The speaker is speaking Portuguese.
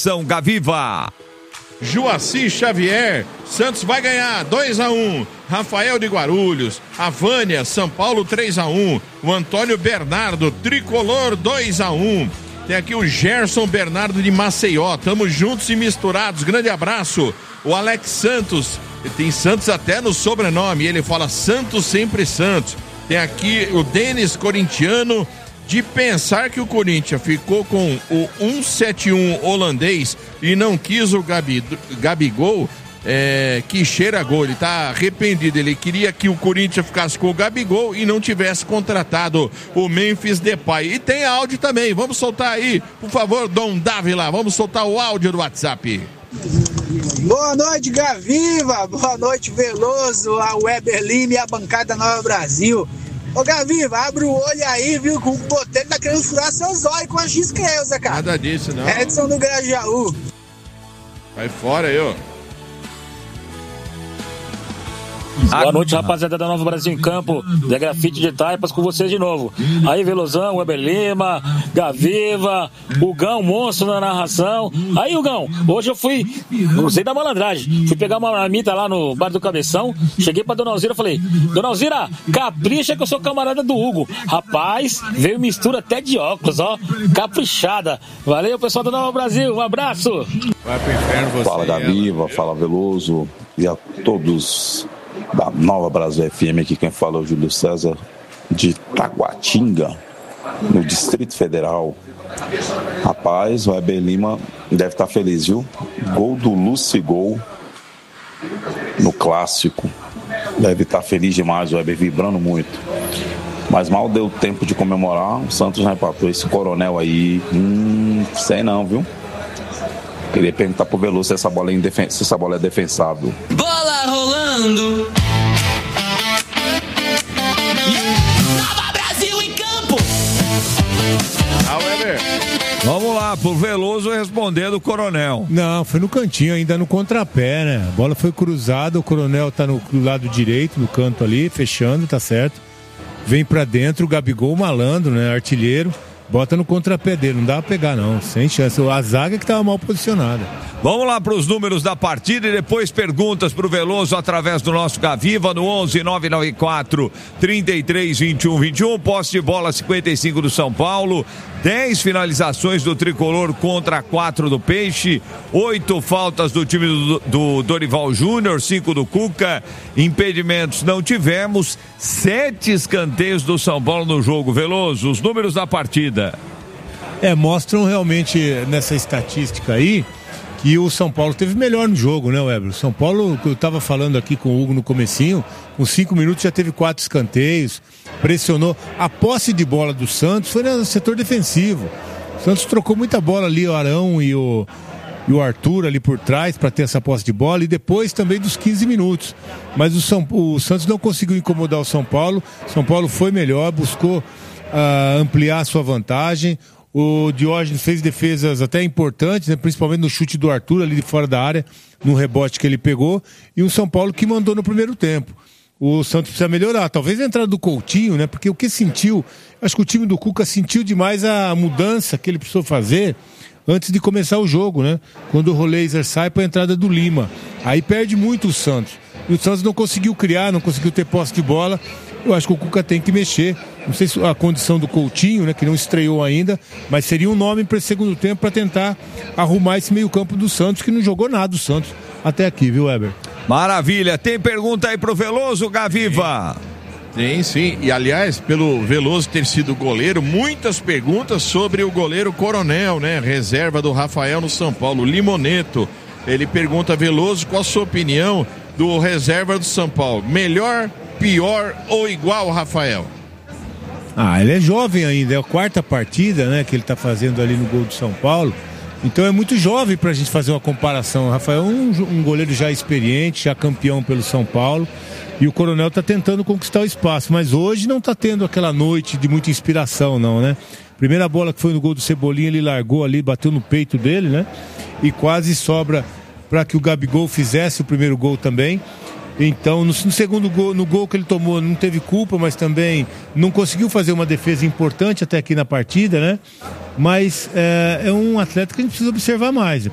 informação, Gaviva. Joaci Xavier, Santos vai ganhar 2-1. Rafael de Guarulhos, a Vânia, São Paulo 3-1. O Antônio Bernardo, Tricolor 2-1. Tem aqui o Gerson Bernardo de Maceió, tamo juntos e misturados, grande abraço. O Alex Santos, tem Santos até no sobrenome, ele fala Santos sempre Santos. Tem aqui o Denis Corintiano, de pensar que o Corinthians ficou com o 171 holandês e não quis o Gabigol, que cheira gol, ele tá arrependido, ele queria que o Corinthians ficasse com o Gabigol e não tivesse contratado o Memphis Depay. E tem áudio também, vamos soltar aí, por favor, Dom Dávila, vamos soltar o áudio do WhatsApp. Boa noite, Gaviva, boa noite, Veloso, a Weber Lima e a bancada Nova Brasil. Ô Gaviva, abre o olho aí, viu, que o Botelho tá querendo furar seus olhos com a X-Creuza, cara. Nada disso, não. Edson do Grajaú. Vai fora aí, ó. Boa noite, rapaziada da Nova Brasil em Campo, da Grafite de Taipas, com vocês de novo. Aí, Velozão, Weber Lima, Gaviva, Hugão, monstro na narração. Aí, Hugão, hoje eu usei da malandragem, fui pegar uma marmita lá no bar do Cabeção, cheguei pra Dona Alzira e falei, Dona Alzira, capricha que eu sou camarada do Hugo. Rapaz, veio mistura até de óculos, ó, caprichada. Valeu, pessoal da Nova Brasil, um abraço. Vai pro inferno você. Fala, Gaviva, fala, Veloso, e a todos da Nova Brasil FM, aqui quem fala é o Júlio César de Taguatinga, no Distrito Federal. Rapaz, o Weber Lima deve estar feliz, viu? Gol do Lucigol no clássico, deve estar feliz demais, o Weber vibrando muito, mas mal deu tempo de comemorar, o Santos já empatou. Esse coronel aí, sei não, viu? Queria perguntar pro Veloso se essa bola é defensável. Bola rolando. Nova Brasil em campo. Vamos lá, pro Veloso responder do Coronel. Não, foi no cantinho, ainda no contrapé, né? A bola foi cruzada, o Coronel tá no lado direito, no canto ali, fechando, tá certo. Vem pra dentro, o Gabigol malandro, né? Artilheiro. Bota no contrapé dele, não dá pra pegar não, sem chance. A zaga que tava mal posicionada. Vamos lá para os números da partida e depois perguntas pro Veloso através do nosso Gaviva no 11-994 33-21-21. Posse de bola 55 do São Paulo, 10 finalizações do Tricolor contra 4 do Peixe, 8 faltas do time do Dorival Júnior, 5 do Cuca, impedimentos não tivemos, 7 escanteios do São Paulo no jogo. Veloso, os números da partida. Mostram realmente nessa estatística aí que o São Paulo teve melhor no jogo, né, Weber? O São Paulo, eu estava falando aqui com o Hugo no comecinho, com 5 minutos já teve 4 escanteios, pressionou. A posse de bola do Santos foi no setor defensivo. O Santos trocou muita bola ali, o Arão e o Arthur ali por trás para ter essa posse de bola, e depois também dos 15 minutos. Mas o Santos não conseguiu incomodar o São Paulo. São Paulo foi melhor, buscou ampliar a sua vantagem. O Diógenes fez defesas até importantes, né? Principalmente no chute do Arthur ali de fora da área, no rebote que ele pegou, e um São Paulo que mandou no primeiro tempo. O Santos precisa melhorar, talvez a entrada do Coutinho, né? Porque o que sentiu, acho que o time do Cuca sentiu demais a mudança que ele precisou fazer antes de começar o jogo, né? Quando o Roleiser sai para a entrada do Lima, aí perde muito o Santos. E o Santos não conseguiu criar, não conseguiu ter posse de bola. Eu acho que o Cuca tem que mexer. Não sei se a condição do Coutinho, né, que não estreou ainda, mas seria um nome para esse segundo tempo para tentar arrumar esse meio-campo do Santos, que não jogou nada o Santos até aqui, viu, Weber? Maravilha. Tem pergunta aí pro Veloso, Gaviva? Tem sim. E aliás, pelo Veloso ter sido goleiro, muitas perguntas sobre o goleiro Coronel, né? Reserva do Rafael no São Paulo, Limoneto. Ele pergunta, Veloso, qual a sua opinião do reserva do São Paulo? Melhor, pior ou igual, Rafael? Ele é jovem ainda, é a 4ª partida, né, que ele tá fazendo ali no gol do São Paulo. Então é muito jovem pra gente fazer uma comparação. O Rafael é um goleiro já experiente, já campeão pelo São Paulo. E o Coronel tá tentando conquistar o espaço, mas hoje não tá tendo aquela noite de muita inspiração, não, né? Primeira bola que foi no gol do Cebolinha, ele largou ali, bateu no peito dele, né? E quase sobra para que o Gabigol fizesse o primeiro gol também. Então, no segundo gol, no gol que ele tomou, não teve culpa, mas também não conseguiu fazer uma defesa importante até aqui na partida, né? Mas é um atleta que a gente precisa observar mais.